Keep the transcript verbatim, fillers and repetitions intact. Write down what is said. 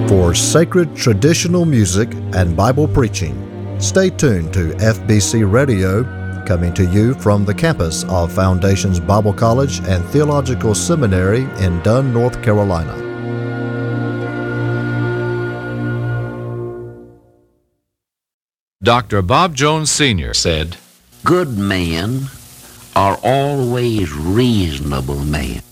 for sacred traditional music and Bible preaching. Stay tuned to F B C Radio, coming to you from the campus of Foundations Bible College and Theological Seminary in Dunn, North Carolina. Doctor Bob Jones Senior said, "Good men are always reasonable men."